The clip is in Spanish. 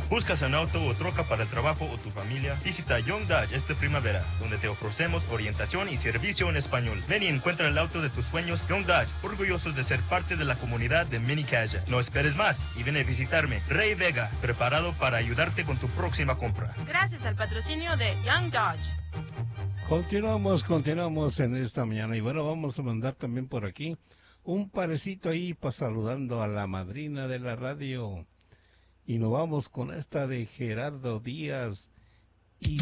¿Buscas un auto o troca para el trabajo o tu familia? Visita Young Dodge esta primavera, donde te ofrecemos orientación y servicio en español. Ven y encuentra el auto de tus sueños. Young Dodge, orgullosos de ser parte de la comunidad de Mini Caja. No esperes más y ven a visitarme. Ray Vega, preparado para ayudarte con tu próxima compra. Gracias al patrocinio de Young Dodge. Continuamos en esta mañana y bueno, vamos a mandar también por aquí un parecito ahí para saludando a la madrina de la radio y nos vamos con esta de Gerardo Díaz